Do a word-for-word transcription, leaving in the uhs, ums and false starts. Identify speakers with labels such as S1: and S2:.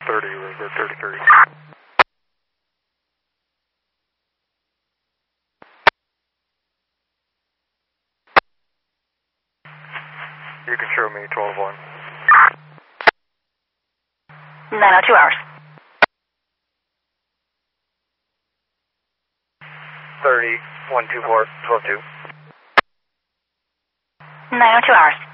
S1: thirty, Roseburg thirty-three. You can show me twelve one.
S2: nine oh two hours.
S1: thirty, one two four, twelve two.
S2: nine oh two hours.